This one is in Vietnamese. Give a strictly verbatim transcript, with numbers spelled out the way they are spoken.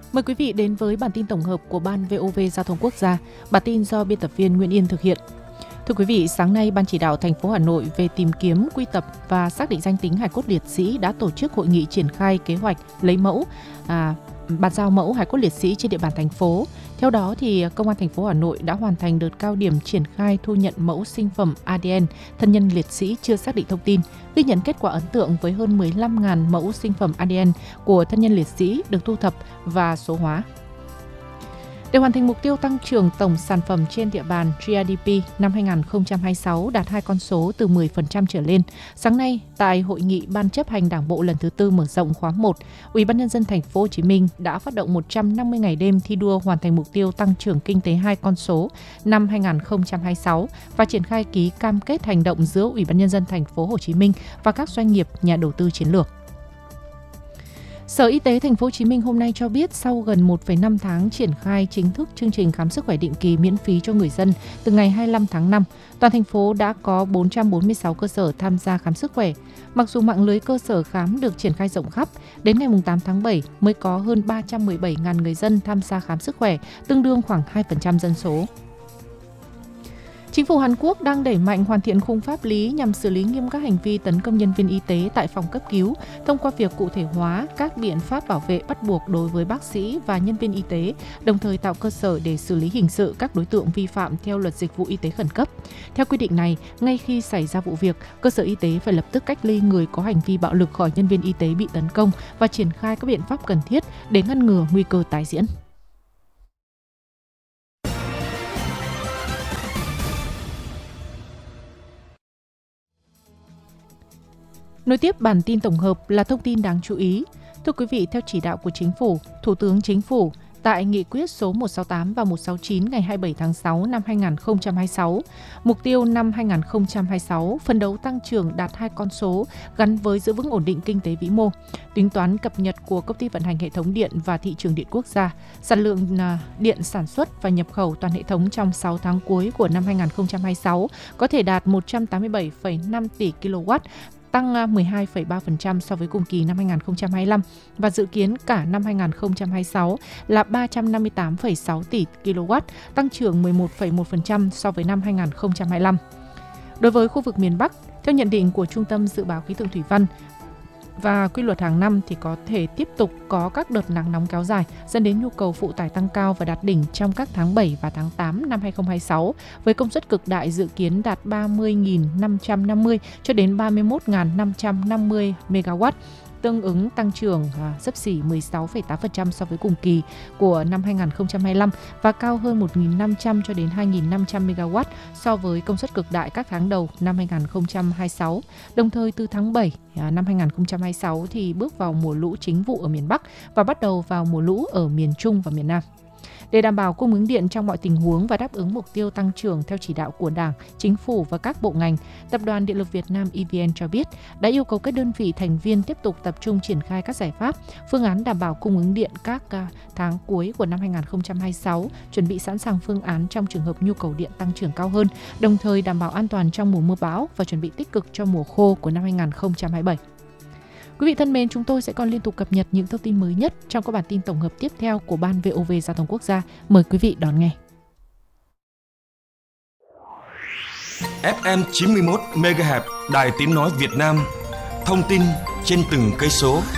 Mời quý vị đến với bản tin tổng hợp của Ban vê o vê Giao thông Quốc gia. Bản tin do biên tập viên Nguyễn Yên thực hiện. Thưa quý vị, sáng nay Ban chỉ đạo thành phố Hà Nội về tìm kiếm, quy tập và xác định danh tính hài cốt liệt sĩ đã tổ chức hội nghị triển khai kế hoạch lấy mẫu, à, bàn giao mẫu hài cốt liệt sĩ trên địa bàn thành phố. Theo đó, thì Công an thành phố Hà Nội đã hoàn thành đợt cao điểm triển khai thu nhận mẫu sinh phẩm a đê en thân nhân liệt sĩ chưa xác định thông tin, ghi nhận kết quả ấn tượng với hơn mười lăm nghìn mẫu sinh phẩm a đê en của thân nhân liệt sĩ được thu thập và số hóa. Để hoàn thành mục tiêu tăng trưởng tổng sản phẩm trên địa bàn giê đê pê năm hai không hai sáu đạt hai con số từ mười phần trăm trở lên, sáng nay tại hội nghị Ban chấp hành Đảng bộ lần thứ tư mở rộng khóa một, Ủy ban nhân dân thành phố Hồ Chí Minh đã phát động một trăm năm mươi ngày đêm thi đua hoàn thành mục tiêu tăng trưởng kinh tế hai con số năm hai không hai sáu và triển khai ký cam kết hành động giữa Ủy ban nhân dân thành phố Hồ Chí Minh và các doanh nghiệp, nhà đầu tư chiến lược. Sở Y tế thành phố Hồ Chí Minh hôm nay cho biết sau gần một phẩy năm tháng triển khai chính thức chương trình khám sức khỏe định kỳ miễn phí cho người dân từ ngày hai mươi lăm tháng năm, toàn thành phố đã có bốn trăm bốn mươi sáu cơ sở tham gia khám sức khỏe. Mặc dù mạng lưới cơ sở khám được triển khai rộng khắp, đến ngày tám tháng bảy mới có hơn ba trăm mười bảy nghìn người dân tham gia khám sức khỏe, tương đương khoảng hai phần trăm dân số. Chính phủ Hàn Quốc đang đẩy mạnh hoàn thiện khung pháp lý nhằm xử lý nghiêm các hành vi tấn công nhân viên y tế tại phòng cấp cứu thông qua việc cụ thể hóa các biện pháp bảo vệ bắt buộc đối với bác sĩ và nhân viên y tế, đồng thời tạo cơ sở để xử lý hình sự các đối tượng vi phạm theo luật dịch vụ y tế khẩn cấp. Theo quy định này, ngay khi xảy ra vụ việc, cơ sở y tế phải lập tức cách ly người có hành vi bạo lực khỏi nhân viên y tế bị tấn công và triển khai các biện pháp cần thiết để ngăn ngừa nguy cơ tái diễn. Nối tiếp bản tin tổng hợp là thông tin đáng chú ý. Thưa quý vị, theo chỉ đạo của Chính phủ, Thủ tướng Chính phủ, tại Nghị quyết số một trăm sáu mươi tám và một trăm sáu mươi chín ngày hai mươi bảy tháng sáu năm hai không hai sáu, mục tiêu năm hai không hai sáu phấn đấu tăng trưởng đạt hai con số gắn với giữ vững ổn định kinh tế vĩ mô. Tính toán cập nhật của Công ty vận hành hệ thống điện và thị trường điện quốc gia, sản lượng điện sản xuất và nhập khẩu toàn hệ thống trong sáu tháng cuối của năm hai không hai sáu có thể đạt một trăm tám mươi bảy phẩy năm tỷ ki lô oát, tăng mười hai phẩy ba phần trăm so với cùng kỳ năm hai không hai lăm và dự kiến cả năm hai không hai sáu là ba trăm năm mươi tám phẩy sáu tỷ ki lô oát, tăng trưởng mười một phẩy một phần trăm so với năm hai không hai lăm. Đối với khu vực miền Bắc, theo nhận định của Trung tâm Dự báo Khí tượng Thủy văn và quy luật hàng năm thì có thể tiếp tục có các đợt nắng nóng kéo dài dẫn đến nhu cầu phụ tải tăng cao và đạt đỉnh trong các tháng bảy và tháng tám năm hai không hai sáu với công suất cực đại dự kiến đạt ba mươi nghìn năm trăm năm mươi cho đến ba mươi mốt nghìn năm trăm năm mươi mê ga oát, tương ứng tăng trưởng xấp xỉ mười sáu phẩy tám phần trăm so với cùng kỳ của năm hai không hai lăm và cao hơn một nghìn năm trăm cho đến hai nghìn năm trăm mê ga oát so với công suất cực đại các tháng đầu năm hai không hai sáu. Đồng thời từ tháng bảy năm hai không hai sáu thì bước vào mùa lũ chính vụ ở miền Bắc và bắt đầu vào mùa lũ ở miền Trung và miền Nam. Để đảm bảo cung ứng điện trong mọi tình huống và đáp ứng mục tiêu tăng trưởng theo chỉ đạo của Đảng, Chính phủ và các bộ ngành, Tập đoàn Điện lực Việt Nam e vê en cho biết đã yêu cầu các đơn vị thành viên tiếp tục tập trung triển khai các giải pháp, phương án đảm bảo cung ứng điện các tháng cuối của năm hai không hai sáu, chuẩn bị sẵn sàng phương án trong trường hợp nhu cầu điện tăng trưởng cao hơn, đồng thời đảm bảo an toàn trong mùa mưa bão và chuẩn bị tích cực cho mùa khô của năm hai không hai bảy. Quý vị thân mến, chúng tôi sẽ còn liên tục cập nhật những thông tin mới nhất trong các bản tin tổng hợp tiếp theo của Ban vê o vê Giao thông Quốc gia. Mời quý vị đón nghe. ép em chín mươi mốt mê ga héc Đài Tiếng nói Việt Nam. Thông tin trên từng cây số.